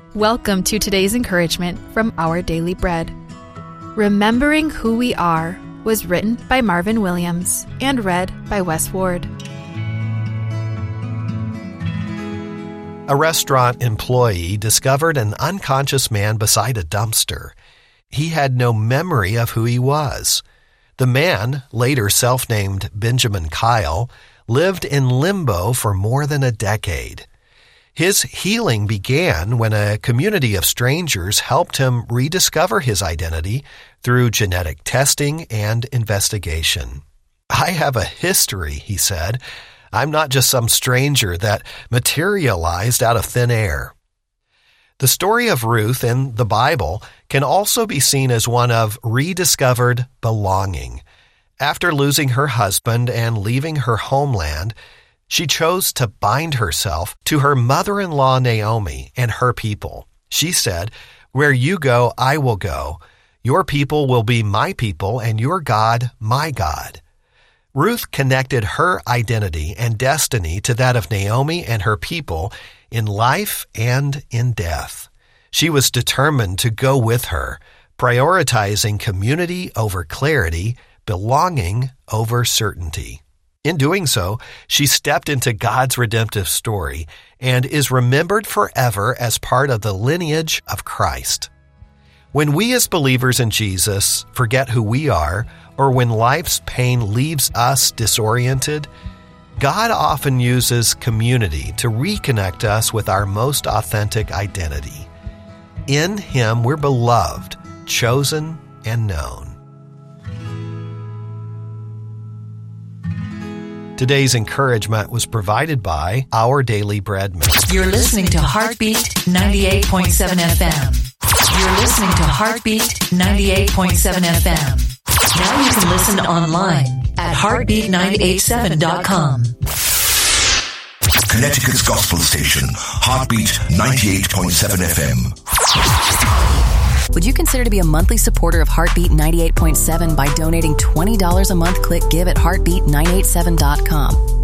Welcome to today's encouragement from Our Daily Bread. Remembering Who We Are was written by Marvin Williams and read by Wes Ward. A restaurant employee discovered an unconscious man beside a dumpster. He had no memory of who he was. The man, later self-named Benjamin Kyle, lived in limbo for more than a decade. His healing began when a community of strangers helped him rediscover his identity through genetic testing and investigation. "I have a history," he said. "I'm not just some stranger that materialized out of thin air." The story of Ruth in the Bible can also be seen as one of rediscovered belonging. After losing her husband and leaving her homeland, she chose to bind herself to her mother-in-law Naomi and her people. She said, "Where you go, I will go. Your people will be my people, and your God, my God." Ruth connected her identity and destiny to that of Naomi and her people in life and in death. She was determined to go with her, prioritizing community over clarity, belonging over certainty. In doing so, she stepped into God's redemptive story and is remembered forever as part of the lineage of Christ. When we as believers in Jesus forget who we are, or when life's pain leaves us disoriented, God often uses community to reconnect us with our most authentic identity. In Him, we're beloved, chosen, and known. Today's encouragement was provided by Our Daily Bread Ministry. You're listening to Heartbeat 98.7 FM. You're listening to Heartbeat 98.7 FM. Now you can listen online at heartbeat987.com. Connecticut's gospel station, Heartbeat 98.7 FM. Would you consider to be a monthly supporter of Heartbeat 98.7 by donating $20 a month? Click give at heartbeat987.com.